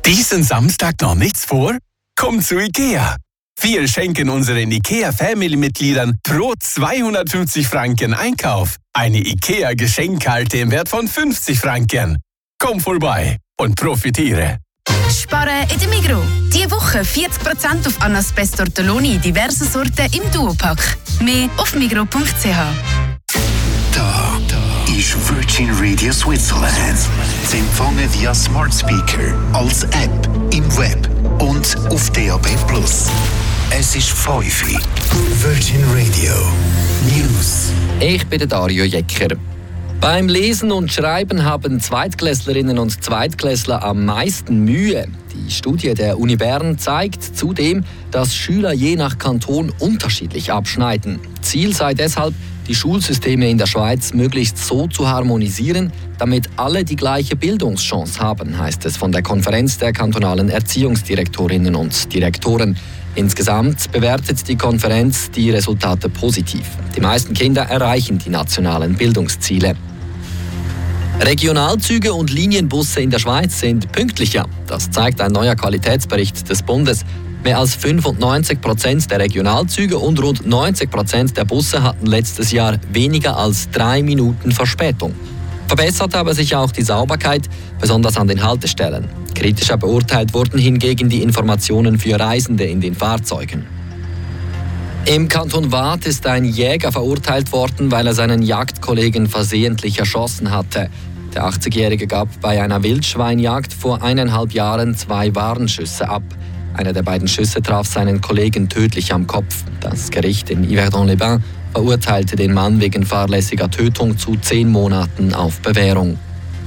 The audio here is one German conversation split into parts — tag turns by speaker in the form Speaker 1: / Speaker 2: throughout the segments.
Speaker 1: Diesen Samstag noch nichts vor? Komm zu IKEA. Wir schenken unseren IKEA-Family-Mitgliedern pro 250 Franken Einkauf eine IKEA-Geschenkkarte im Wert von 50 Franken. Komm vorbei und profitiere.
Speaker 2: Sparen in der Migros. Diese Woche 40% auf Annas Best Ortolani diverse Sorten im Duopack. Mehr auf migros.ch.
Speaker 3: Da ist Virgin Radio Switzerland. Sie empfangen via Smart Speaker, als App, im Web und auf DAB+. Es ist 5 Uhr. Virgin Radio News.
Speaker 4: Ich bin Dario Jecker. Beim Lesen und Schreiben haben Zweitklässlerinnen und Zweitklässler am meisten Mühe. Die Studie der Uni Bern zeigt zudem, dass Schüler je nach Kanton unterschiedlich abschneiden. Ziel sei deshalb, die Schulsysteme in der Schweiz möglichst so zu harmonisieren, damit alle die gleiche Bildungschance haben, heißt es von der Konferenz der kantonalen Erziehungsdirektorinnen und Direktoren. Insgesamt bewertet die Konferenz die Resultate positiv. Die meisten Kinder erreichen die nationalen Bildungsziele. Regionalzüge und Linienbusse in der Schweiz sind pünktlicher. Das zeigt ein neuer Qualitätsbericht des Bundes. Mehr als 95% der Regionalzüge und rund 90% der Busse hatten letztes Jahr weniger als 3 Minuten Verspätung. Verbessert habe sich auch die Sauberkeit, besonders an den Haltestellen. Kritischer beurteilt wurden hingegen die Informationen für Reisende in den Fahrzeugen. Im Kanton Waadt ist ein Jäger verurteilt worden, weil er seinen Jagdkollegen versehentlich erschossen hatte. Der 80-Jährige gab bei einer Wildschweinjagd vor 1,5 Jahren 2 Warnschüsse ab. Einer der beiden Schüsse traf seinen Kollegen tödlich am Kopf. Das Gericht in Yverdon-les-Bains verurteilte den Mann wegen fahrlässiger Tötung zu 10 Monaten auf Bewährung.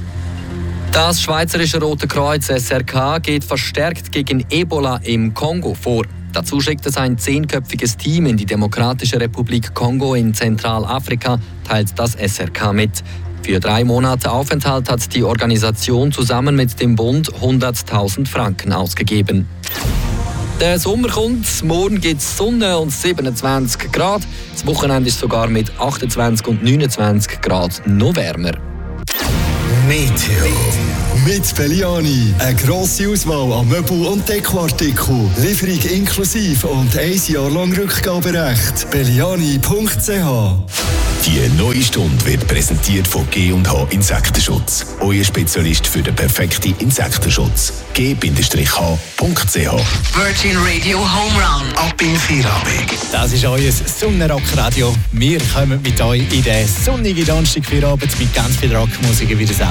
Speaker 4: Das Schweizerische Rote Kreuz SRK geht verstärkt gegen Ebola im Kongo vor. Dazu schickt es ein 10-köpfiges Team in die Demokratische Republik Kongo in Zentralafrika, teilt das SRK mit. Für 3 Monate Aufenthalt hat die Organisation zusammen mit dem Bund 100.000 Franken ausgegeben. Der Sommer kommt, morgen gibt es Sonne und 27 Grad. Das Wochenende ist sogar mit 28 und 29 Grad noch wärmer.
Speaker 3: Meteo.
Speaker 5: Mit Belliani. Eine grosse Auswahl an Möbel- und Dekoartikeln. Lieferung inklusive und 1 Jahr lang Rückgaberecht. Belliani.ch.
Speaker 6: Die neue Stunde wird präsentiert von G&H Insektenschutz. Euer Spezialist für den perfekten Insektenschutz. G-H.ch.
Speaker 3: Virgin Radio Home Run. Ab in Feierabend.
Speaker 7: Das ist euer Sonnenrock-Radio. Wir kommen mit euch in den sonnigen Donnerstagfeierabend mit ganz viel Rockmusik wieder.